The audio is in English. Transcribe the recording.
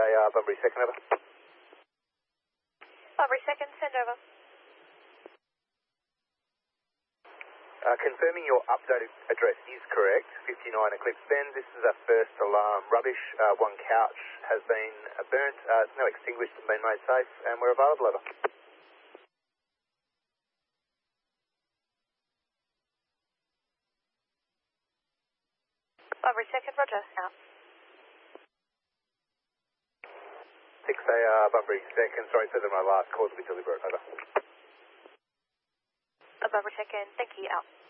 AR, Bunbury second, over. Bunbury second, send over. Confirming your updated address is correct, 59 Eclipse Bend. This is a first alarm. Rubbish, one couch has been burnt, no extinguished and been made safe, and we're available, over. Bunbury second, roger, out. 6 AR, Bunbury second, sorry, further my last call to be deliberate, over. Bunbury second, thank you, out.